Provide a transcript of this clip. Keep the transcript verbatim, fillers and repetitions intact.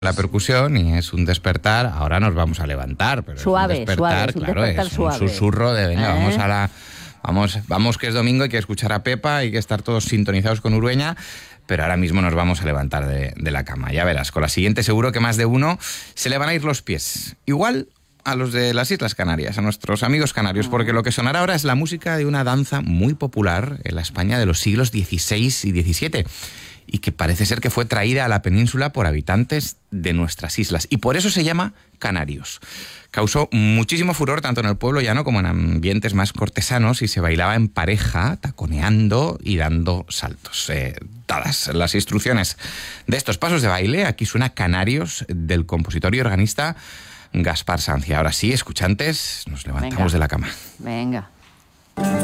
la percusión y es un despertar. Ahora nos vamos a levantar, pero suave, es un despertar, suave, es un claro, despertar es suave. un susurro de venga, ¿Eh? vamos a la, vamos, vamos que es domingo, hay que escuchar a Pepa, hay que estar todos sintonizados con Urueña. Pero ahora mismo nos vamos a levantar de, de la cama. Ya verás, con la siguiente seguro que más de uno se le van a ir los pies. Igual a los de las Islas Canarias, a nuestros amigos canarios, porque lo que sonará ahora es la música de una danza muy popular en la España de los siglos dieciséis y diecisiete y que parece ser que fue traída a la península por habitantes de nuestras islas y por eso se llama canarios. Causó muchísimo furor tanto en el pueblo llano como en ambientes más cortesanos y se bailaba en pareja, taconeando y dando saltos. Eh, dadas las instrucciones de estos pasos de baile, aquí suena Canarios del compositor y organista Gaspar Sancia. Ahora sí, escuchantes, nos levantamos Venga. de la cama. Venga.